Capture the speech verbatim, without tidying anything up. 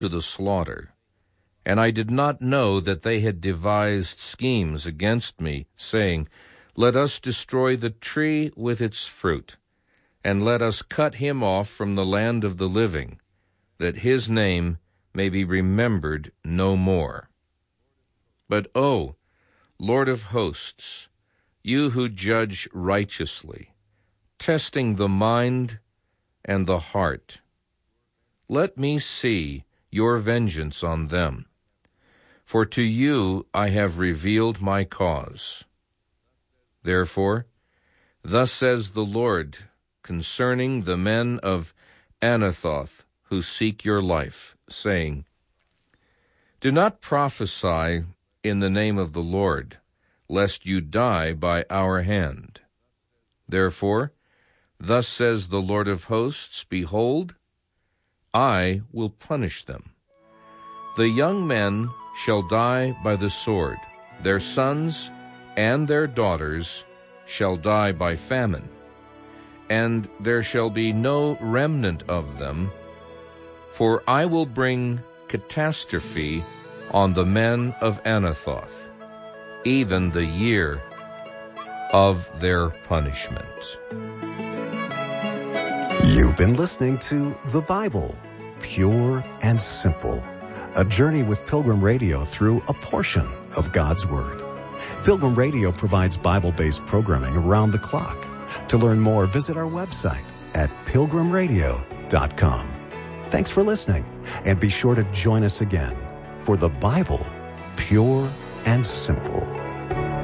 to the slaughter, and I did not know that they had devised schemes against me, saying, Let us destroy the tree with its fruit, and let us cut him off from the land of the living, that his name may be remembered no more. But, O Lord of hosts, you who judge righteously, testing the mind and the heart, let me see your vengeance on them. For to you I have revealed my cause. Therefore, thus says the Lord concerning the men of Anathoth who seek your life, saying, Do not prophesy in the name of the Lord, lest you die by our hand. Therefore, thus says the Lord of hosts, Behold, I will punish them. The young men shall die by the sword, their sons and their daughters shall die by famine, and there shall be no remnant of them, for I will bring catastrophe on the men of Anathoth, even the year of their punishment. You've been listening to The Bible, Pure and Simple, a journey with Pilgrim Radio through a portion of God's Word. Pilgrim Radio provides Bible-based programming around the clock. To learn more, visit our website at pilgrim radio dot com. Thanks for listening, and be sure to join us again for The Bible, Pure and Simple.